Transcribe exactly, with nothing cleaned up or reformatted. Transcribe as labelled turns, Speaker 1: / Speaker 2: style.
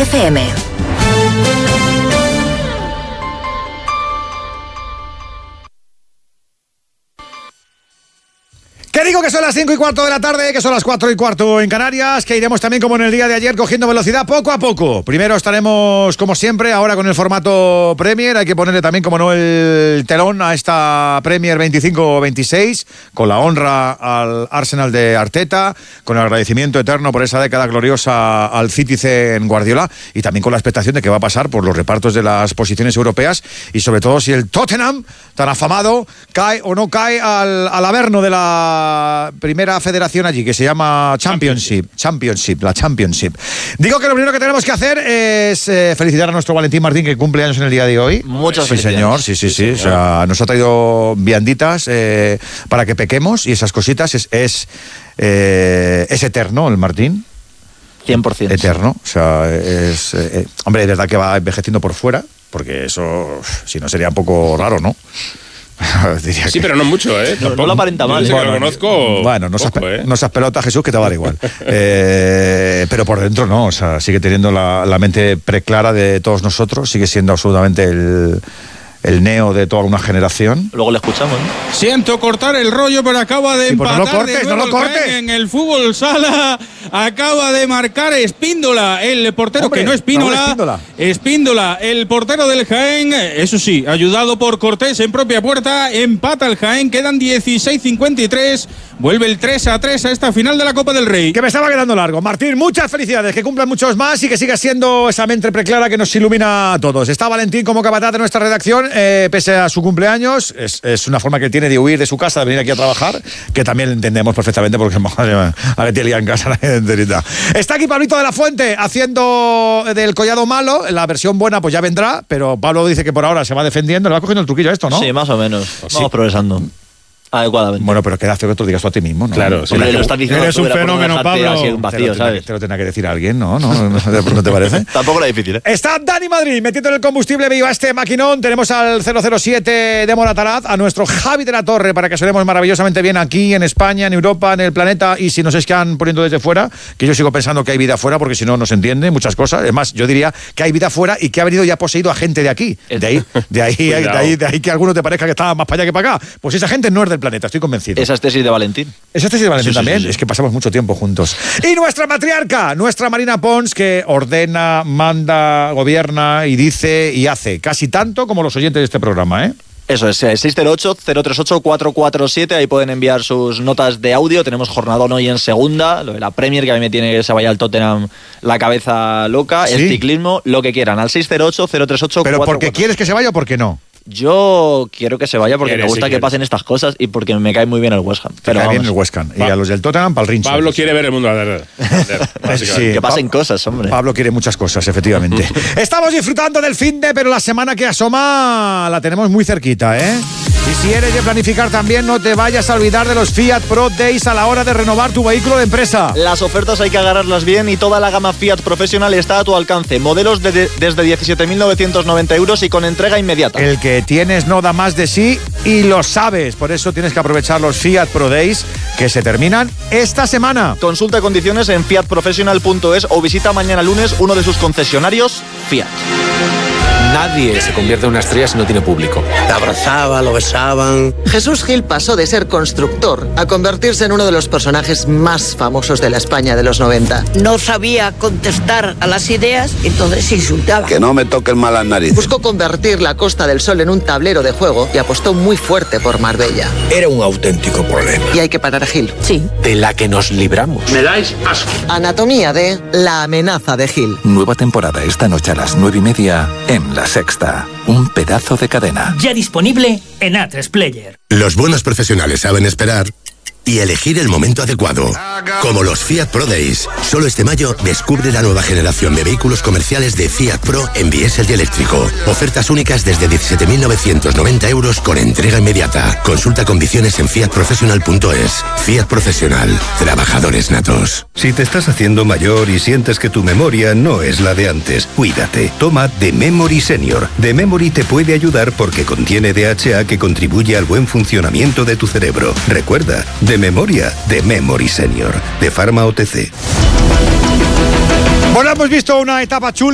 Speaker 1: F M.
Speaker 2: Que digo que son las cinco y cuarto de la tarde, que son las cuatro y cuarto en Canarias, que iremos también como en el día de ayer cogiendo velocidad poco a poco. Primero estaremos como siempre ahora con el formato Premier, hay que ponerle también como no el telón a esta Premier veinticinco veintiséis, con la honra al Arsenal de Arteta, con el agradecimiento eterno por esa década gloriosa al Citizen Guardiola y también con la expectación de que va a pasar por los repartos de las posiciones europeas y sobre todo si el Tottenham, tan afamado, cae o no cae al, al averno de la primera federación allí, que se llama Championship, Championship, la Championship. Digo que lo primero que tenemos que hacer es eh, felicitar a nuestro Valentín Martín, que cumple años en el día de hoy.
Speaker 3: Muchas
Speaker 2: sí,
Speaker 3: felicidades.
Speaker 2: señor, sí, sí, sí.
Speaker 3: sí
Speaker 2: O sea, nos ha traído vianditas eh, para que pequemos y esas cositas es, es, eh, es eterno el Martín.
Speaker 3: cien por ciento.
Speaker 2: Eterno. O sea, es... Eh, hombre, es verdad que va envejeciendo por fuera, porque eso, si no, sería un poco raro, ¿no?
Speaker 4: Diría sí, que... pero no mucho, ¿eh?
Speaker 3: No, no lo aparenta mal.
Speaker 4: Yo
Speaker 3: ¿eh?
Speaker 4: Bueno, que lo conozco.
Speaker 2: Bueno, no seas,
Speaker 4: poco, ¿eh?
Speaker 2: no seas pelota, Jesús, que te va a dar igual. eh, pero por dentro no, o sea, sigue teniendo la, la mente preclara de todos nosotros, sigue siendo absolutamente el, el neo de toda una generación.
Speaker 3: Luego le escuchamos, ¿no?
Speaker 5: Siento cortar el rollo, pero acaba de
Speaker 2: sí, pues
Speaker 5: empatar
Speaker 2: no lo cortes,
Speaker 5: de nuevo
Speaker 2: no lo cortes.
Speaker 5: el Jaén en el fútbol sala. Acaba de marcar Espíndola, el portero.
Speaker 2: Hombre,
Speaker 5: que no Espíndola,
Speaker 2: Espíndola.
Speaker 5: Espíndola, el portero del Jaén. Eso sí, ayudado por Cortés en propia puerta. Empata el Jaén, quedan dieciséis cincuenta y tres. Vuelve el tres a tres a esta final de la Copa del Rey.
Speaker 2: Que me estaba quedando largo. Martín, muchas felicidades, que cumplan muchos más y que siga siendo esa mente preclara que nos ilumina a todos. Está Valentín como capataz de nuestra redacción, eh, pese a su cumpleaños. Es, es una forma que tiene de huir de su casa, de venir aquí a trabajar, que también lo entendemos perfectamente porque madre mía, a ver, te lía en casa la enterita. Está aquí Pablito de la Fuente haciendo del Collado malo. La versión buena pues ya vendrá, pero Pablo dice que por ahora se va defendiendo. Le va cogiendo el truquillo a esto, ¿no?
Speaker 3: Sí, más o menos. Vamos sí. progresando. Adecuadamente.
Speaker 2: Bueno, pero queda feo que tú digas tú a ti mismo, ¿no?
Speaker 4: Claro, sí.
Speaker 3: Hombre, lo estás diciendo
Speaker 5: eres
Speaker 3: tú,
Speaker 5: un fenómeno, Pablo.
Speaker 3: Así en vacío,
Speaker 2: te, lo
Speaker 3: ¿sabes?
Speaker 2: te lo tendrá que decir alguien, ¿no? ¿No, no, no te parece?
Speaker 3: Tampoco era difícil, ¿eh?
Speaker 2: Está Dani Madrid metiendo en el combustible viva este maquinón. Tenemos al cero cero siete de Moratalaz, a nuestro Javi de la Torre, para que sonemos maravillosamente bien aquí en España, en Europa, en el planeta, y si nos están poniendo desde fuera, que yo sigo pensando que hay vida fuera, porque si no, no se entiende muchas cosas. Además, yo diría que hay vida fuera y que ha venido y ha poseído a gente de aquí. De ahí, de ahí, de ahí, de ahí, de ahí que a alguno te parezca que está más para allá que para acá. Pues esa gente no es del planeta, estoy convencido.
Speaker 3: Esa es tesis de Valentín.
Speaker 2: Esa tesis de Valentín
Speaker 3: sí, sí,
Speaker 2: también,
Speaker 3: sí, sí.
Speaker 2: es que pasamos mucho tiempo juntos. Y nuestra matriarca, nuestra Marina Pons, que ordena, manda, gobierna y dice y hace casi tanto como los oyentes de este programa, ¿eh?
Speaker 3: Eso es, seis cero ocho, cero tres ocho, cuatro cuatro siete, ahí pueden enviar sus notas de audio. Tenemos jornadón hoy en segunda, lo de la Premier, que a mí me tiene que se vaya al Tottenham la cabeza loca, ¿sí? El ciclismo, lo que quieran, al seis cero ocho, cero tres ocho,
Speaker 2: ¿pero
Speaker 3: cuatro cuatro siete.
Speaker 2: porque quieres que se vaya o porque no?
Speaker 3: Yo quiero que se vaya porque me gusta
Speaker 4: sí
Speaker 3: que pasen estas cosas y porque me cae muy bien el West Ham.
Speaker 2: Pero cae bien el West Ham. Y a los del Tottenham, para el Rincho.
Speaker 4: Pablo quiere ver el mundo arder.
Speaker 2: Sí,
Speaker 3: que pasen cosas, hombre.
Speaker 2: Pablo quiere muchas cosas, efectivamente. Estamos disfrutando del finde, pero la semana que asoma la tenemos muy cerquita, ¿eh? Y si eres de planificar también, no te vayas a olvidar de los Fiat Pro Days a la hora de renovar tu vehículo de empresa.
Speaker 3: Las ofertas hay que agarrarlas bien y toda la gama Fiat Professional está a tu alcance. Modelos de, de, desde diecisiete mil novecientos noventa euros y con entrega inmediata.
Speaker 2: El que tienes no da más de sí y lo sabes. Por eso tienes que aprovechar los Fiat Pro Days que se terminan esta semana.
Speaker 3: Consulta condiciones en fiat professional punto es o visita mañana lunes uno de sus concesionarios Fiat.
Speaker 6: Nadie se convierte en una estrella si no tiene público.
Speaker 7: Te abrazaban, lo besaban.
Speaker 8: Jesús Gil pasó de ser constructor a convertirse en uno de los personajes más famosos de la España de los noventa.
Speaker 9: No sabía contestar a las ideas, entonces insultaba.
Speaker 7: Que no me toquen mal las narices.
Speaker 8: Buscó convertir la Costa del Sol en un tablero de juego y apostó muy fuerte por Marbella.
Speaker 7: Era un auténtico problema.
Speaker 8: Y hay que parar a Gil.
Speaker 9: Sí.
Speaker 6: De la que nos libramos.
Speaker 7: Me dais asco.
Speaker 8: Anatomía de La amenaza de Gil.
Speaker 10: Nueva temporada esta noche a las nueve y media en La Sexta. Un pedazo de cadena.
Speaker 11: Ya disponible en A tres Player.
Speaker 12: Los buenos profesionales saben esperar y elegir el momento adecuado. Como los Fiat Pro Days. Solo este mayo descubre la nueva generación de vehículos comerciales de Fiat Pro en diésel y eléctrico. Ofertas únicas desde diecisiete mil novecientos noventa euros con entrega inmediata. Consulta condiciones en fiat professional punto es. Fiat Profesional. Trabajadores natos.
Speaker 13: Si te estás haciendo mayor y sientes que tu memoria no es la de antes, cuídate. Toma The Memory Senior. The Memory te puede ayudar porque contiene D H A que contribuye al buen funcionamiento de tu cerebro. Recuerda, de memoria, The Memory Senior, de Pharma O T C.
Speaker 2: Bueno, hemos visto una etapa chula